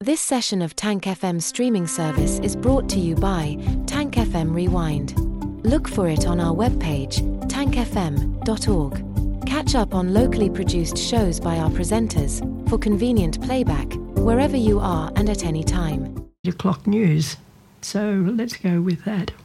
This session of Tank FM streaming service is brought to you by Tank FM Rewind. Look for it on our webpage, tankfm.org. Catch up on locally produced shows by our presenters, for convenient playback, wherever you are and at any time. 8 o'clock news, so let's go with that.